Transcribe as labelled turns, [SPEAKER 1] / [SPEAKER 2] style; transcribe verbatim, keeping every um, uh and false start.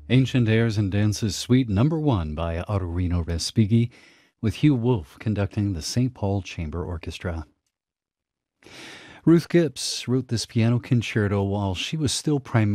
[SPEAKER 1] Ancient Airs and Dances Suite Number One by Autorino Respighi, with Hugh Wolf conducting the Saint Paul Chamber Orchestra. Ruth Gibbs wrote this piano concerto while she was still primarily